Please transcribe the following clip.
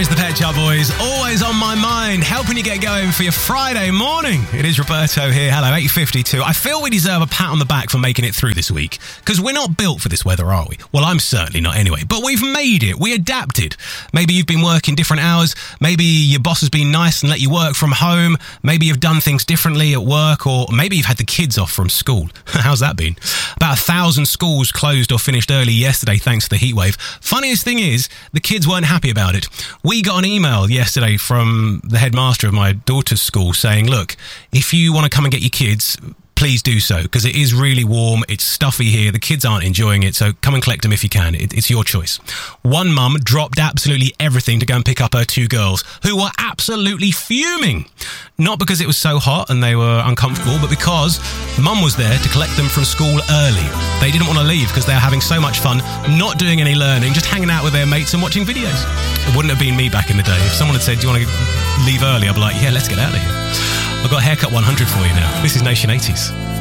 is the Pet Shop Boys, always on my mind, helping you get going for your Friday morning. It is Roberto here. Hello, 8:52. I feel we deserve a pat on the back for making it through this week, because we're not built for this weather, are we? Well, I'm certainly not anyway, but we've made it. We adapted. Maybe you've been working different hours. Maybe your boss has been nice and let you work from home. Maybe you've done things differently at work, or maybe you've had the kids off from school. How's that been? About 1,000 schools closed or finished early yesterday thanks to the heatwave. Funniest thing is, the kids weren't happy about it. We got an email yesterday from the headmaster of my daughter's school saying, look, if you want to come and get your kids, please do so, because it is really warm, it's stuffy here, the kids aren't enjoying it, so come and collect them if you can. It's your choice. One mum dropped absolutely everything to go and pick up her 2 girls, who were absolutely fuming. Not because it was so hot and they were uncomfortable, but because mum was there to collect them from school early. They didn't want to leave because they were having so much fun, not doing any learning, just hanging out with their mates and watching videos. It wouldn't have been me back in the day. If someone had said, do you want to leave early? I'd be like, yeah, let's get out of here. I've got Haircut 100 for you now. This is Nation 80s.